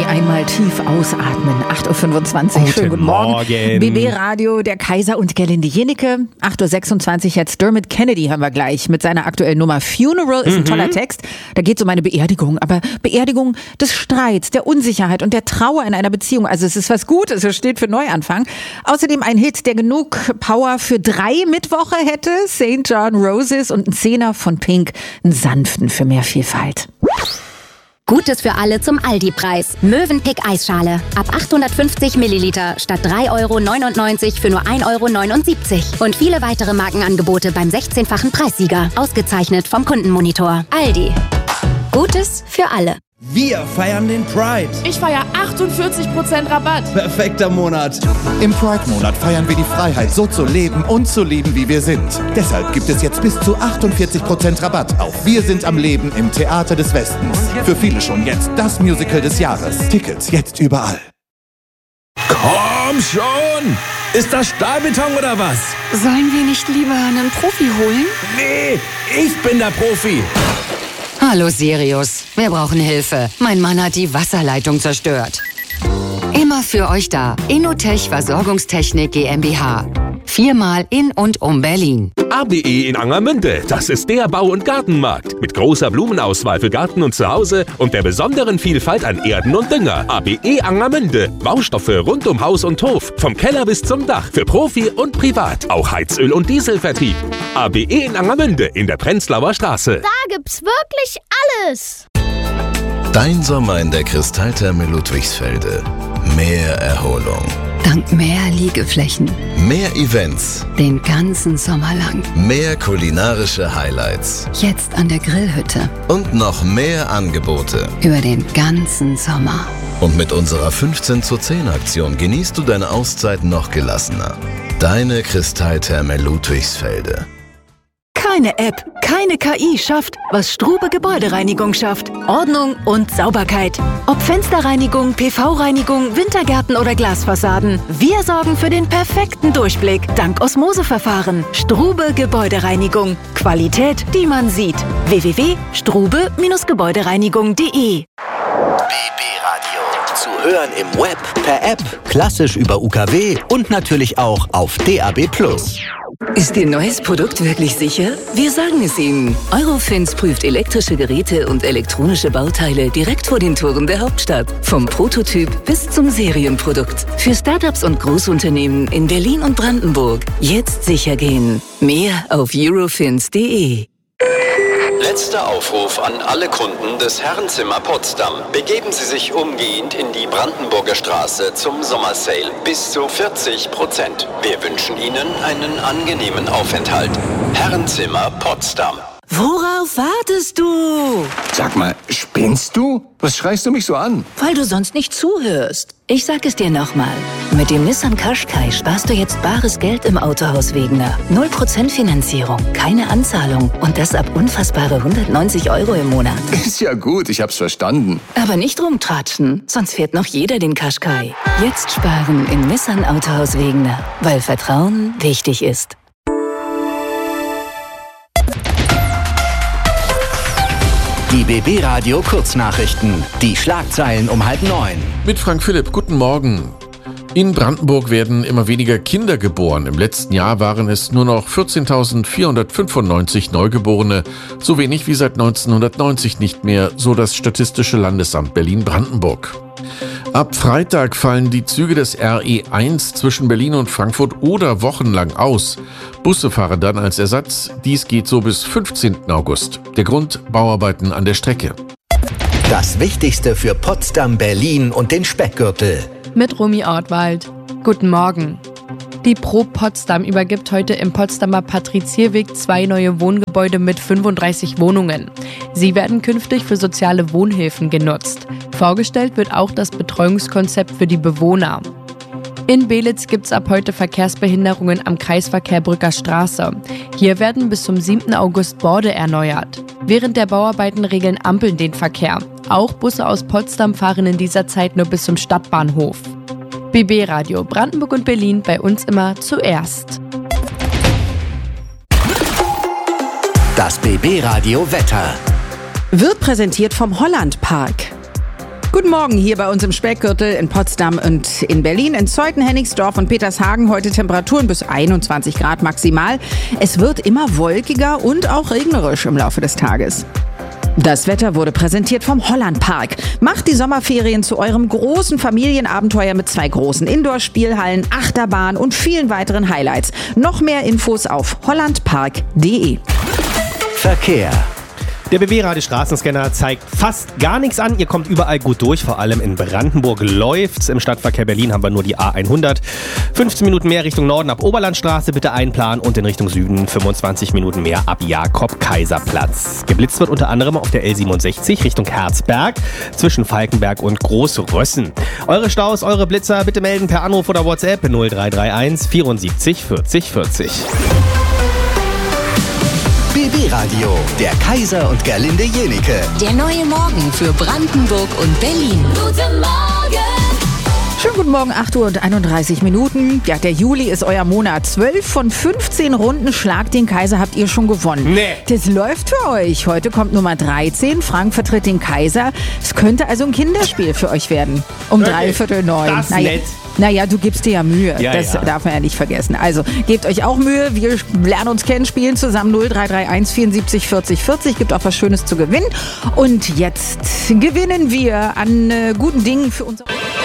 einmal tief ausatmen. 8.25 Uhr, schönen guten Morgen. BB Radio, der Kaiser und Gerlinde Jenecke. 8.26 Uhr jetzt Dermot Kennedy haben wir gleich mit seiner aktuellen Nummer. Funeral ist ein toller Text. Da geht es um eine Beerdigung, aber Beerdigung des Streits, der Unsicherheit und der Trauer in einer Beziehung. Also es ist was Gutes, es steht für Neuanfang. Außerdem ein Hit, der genug Power für 3 Mittwoche hätte. St. John Roses und ein Zehner von Pink, einen sanften für mehr Vielfalt. Gutes für alle zum Aldi-Preis. Mövenpick Eisschale. Ab 850 Milliliter statt 3,99 € für nur 1,79 €. Und viele weitere Markenangebote beim 16-fachen Preissieger. Ausgezeichnet vom Kundenmonitor. Aldi. Gutes für alle. Wir feiern den Pride. Ich feiere 48% Rabatt. Perfekter Monat. Im Pride-Monat feiern wir die Freiheit, so zu leben und zu lieben, wie wir sind. Deshalb gibt es jetzt bis zu 48% Rabatt auf Wir sind am Leben im Theater des Westens. Für viele schon jetzt das Musical des Jahres. Tickets jetzt überall. Komm schon! Ist das Stahlbeton oder was? Sollen wir nicht lieber einen Profi holen? Nee, ich bin der Profi. Hallo Sirius, wir brauchen Hilfe. Mein Mann hat die Wasserleitung zerstört. Immer für euch da. Innotech Versorgungstechnik GmbH. 4-mal in und um Berlin. ABE in Angermünde, das ist der Bau- und Gartenmarkt. Mit großer Blumenauswahl für Garten und Zuhause und der besonderen Vielfalt an Erden und Dünger. ABE Angermünde, Baustoffe rund um Haus und Hof. Vom Keller bis zum Dach, für Profi und Privat. Auch Heizöl- und Dieselvertrieb. ABE in Angermünde in der Prenzlauer Straße. Da gibt's wirklich alles. Dein Sommer in der Kristalltherme Ludwigsfelde. Mehr Erholung. Dank mehr Liegeflächen. Mehr Events. Den ganzen Sommer lang. Mehr kulinarische Highlights. Jetzt an der Grillhütte. Und noch mehr Angebote. Über den ganzen Sommer. Und mit unserer 15:10 genießt du deine Auszeit noch gelassener. Deine Kristalltherme Ludwigsfelde. Keine App, keine KI schafft, was Strube Gebäudereinigung schafft. Ordnung und Sauberkeit. Ob Fensterreinigung, PV-Reinigung, Wintergärten oder Glasfassaden. Wir sorgen für den perfekten Durchblick. Dank Osmoseverfahren. Strube Gebäudereinigung. Qualität, die man sieht. www.strube-gebäudereinigung.de. BB Radio. Zu hören im Web, per App, klassisch über UKW und natürlich auch auf DAB+. Ist Ihr neues Produkt wirklich sicher? Wir sagen es Ihnen. Eurofins prüft elektrische Geräte und elektronische Bauteile direkt vor den Toren der Hauptstadt. Vom Prototyp bis zum Serienprodukt. Für Startups und Großunternehmen in Berlin und Brandenburg. Jetzt sicher gehen. Mehr auf eurofins.de. Letzter Aufruf an alle Kunden des Herrenzimmer Potsdam. Begeben Sie sich umgehend in die Brandenburger Straße zum Sommersale. Bis zu 40%. Wir wünschen Ihnen einen angenehmen Aufenthalt. Herrenzimmer Potsdam. Worauf wartest du? Sag mal, spinnst du? Was schreist du mich so an? Weil du sonst nicht zuhörst. Ich sag es dir nochmal. Mit dem Nissan Qashqai sparst du jetzt bares Geld im Autohaus Wegener. 0% Finanzierung, keine Anzahlung und das ab unfassbare 190 € im Monat. Ist ja gut, ich hab's verstanden. Aber nicht rumtratschen, sonst fährt noch jeder den Qashqai. Jetzt sparen im Nissan Autohaus Wegener, weil Vertrauen wichtig ist. Die BB Radio Kurznachrichten. Die Schlagzeilen um 8:30. Mit Frank Philipp, guten Morgen. In Brandenburg werden immer weniger Kinder geboren. Im letzten Jahr waren es nur noch 14.495 Neugeborene. So wenig wie seit 1990 nicht mehr, so das Statistische Landesamt Berlin-Brandenburg. Ab Freitag fallen die Züge des RE1 zwischen Berlin und Frankfurt oder wochenlang aus. Busse fahren dann als Ersatz. Dies geht so bis 15. August. Der Grund: Bauarbeiten an der Strecke. Das Wichtigste für Potsdam, Berlin und den Speckgürtel. Mit Romy Ortwald. Guten Morgen. Die Pro Potsdam übergibt heute im Potsdamer Patrizierweg 2 neue Wohngebäude mit 35 Wohnungen. Sie werden künftig für soziale Wohnhilfen genutzt. Vorgestellt wird auch das Betreuungskonzept für die Bewohner. In Belitz gibt es ab heute Verkehrsbehinderungen am Kreisverkehr Brücker Straße. Hier werden bis zum 7. August Borde erneuert. Während der Bauarbeiten regeln Ampeln den Verkehr. Auch Busse aus Potsdam fahren in dieser Zeit nur bis zum Stadtbahnhof. BB Radio Brandenburg und Berlin, bei uns immer zuerst. Das BB Radio Wetter wird präsentiert vom Holland Park. Guten Morgen hier bei uns im Speckgürtel in Potsdam und in Berlin, in Zeuthen, Hennigsdorf und Petershagen. Heute Temperaturen bis 21 Grad maximal. Es wird immer wolkiger und auch regnerisch im Laufe des Tages. Das Wetter wurde präsentiert vom Hollandpark. Macht die Sommerferien zu eurem großen Familienabenteuer mit 2 großen Indoor-Spielhallen, Achterbahn und vielen weiteren Highlights. Noch mehr Infos auf hollandpark.de. Verkehr. Der BB-Radio Straßenscanner zeigt fast gar nichts an. Ihr kommt überall gut durch, vor allem in Brandenburg läuft's. Im Stadtverkehr Berlin haben wir nur die A100. 15 Minuten mehr Richtung Norden ab Oberlandstraße, bitte einplanen. Und in Richtung Süden 25 Minuten mehr ab Jakob-Kaiser-Platz. Geblitzt wird unter anderem auf der L67 Richtung Herzberg zwischen Falkenberg und Großrössen. Eure Staus, eure Blitzer bitte melden per Anruf oder WhatsApp 0331 74 40 40. BB Radio, der Kaiser und Gerlinde Jenieke. Der neue Morgen für Brandenburg und Berlin. Guten Morgen! Schönen guten Morgen, 8 Uhr und 31 Minuten. Ja, der Juli ist euer Monat. 12 von 15 Runden Schlag den Kaiser habt ihr schon gewonnen. Nee. Das läuft für euch. Heute kommt Nummer 13. Frank vertritt den Kaiser. Es könnte also ein Kinderspiel für euch werden. Um 8:45. Das ist nett. Naja, du gibst dir ja Mühe. Ja, das ja. darf man ja nicht vergessen. Also, gebt euch auch Mühe. Wir lernen uns kennen, spielen zusammen 0331 74 40 40. Gibt auch was Schönes zu gewinnen. Und jetzt gewinnen wir an guten Dingen für uns.